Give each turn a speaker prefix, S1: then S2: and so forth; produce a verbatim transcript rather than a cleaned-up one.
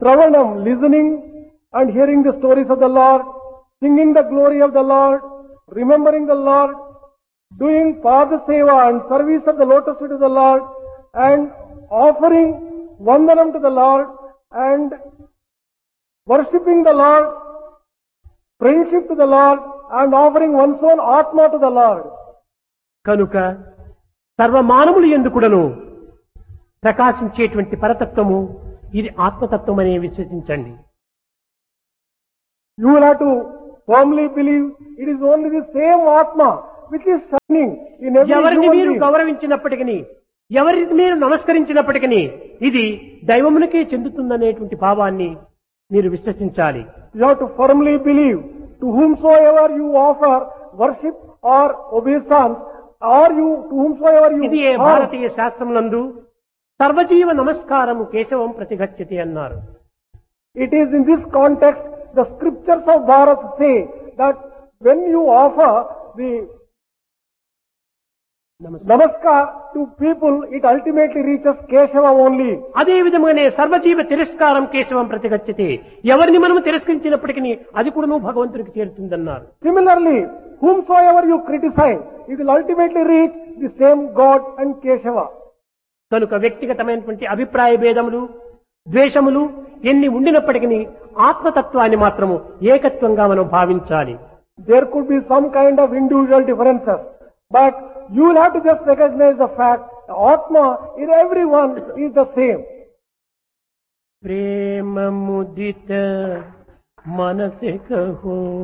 S1: Shravanam, listening and hearing the stories of the Lord, singing the glory of the Lord, remembering the Lord, doing Pada Seva and service of the lotus feet of the Lord, and offering Vandanam to the Lord, and worshipping the Lord, friendship to the Lord, and offering one's own Atma to the Lord.
S2: కనుక సర్వమానవులు ఎందుకుడను ప్రకాశించేటువంటి పరతత్వము ఇది ఆత్మతత్వం అనే విశ్వసించండి.
S1: You will have to firmly believe it is only the same Atma which is shining in every
S2: ఎవరిని
S1: human
S2: మీరు
S1: being.
S2: గౌరవించినప్పటికీ, ఎవరికి మీరు నమస్కరించినప్పటికీ ఇది దైవమునికే చెందుతుందనేటువంటి భావాన్ని మీరు విశ్వసించాలి.
S1: You have to firmly believe to whomsoever you offer worship or obeisance, or you to whomsoever you
S2: ఇది ఏ
S1: serve.
S2: భారతీయ శాస్త్రమునందు సర్వజీవ నమస్కారము కేశవం ప్రతిగచ్చతి అన్నారు.
S1: It is in this context the scriptures of Bharat say that when you offer the namaskar to people, it ultimately reaches Keshava only.
S2: అదే విధంగానే సర్వజీవ తిరస్కారం కేశవం ప్రతిగచ్చతి. ఎవరిని మనము తిరస్కరించినప్పటికీ అది కూడా నువ్వు భగవంతుడికి చేరుతుందన్నారు.
S1: Similarly, whomsoever you criticize, it will ultimately reach the same God and Keshava.
S2: కనుక వ్యక్తిగతమైనటువంటి అభిప్రాయ భేదములు, ద్వేషములు ఎన్ని ఉండినప్పటికీ ఆత్మతత్వాన్ని మాత్రము ఏకత్వంగా మనం భావించాలి.
S1: There could be some kind of individual differences, but you will have to just recognize the fact the Atma in everyone is the same.
S2: ప్రేమ ముదిత మనసే కహో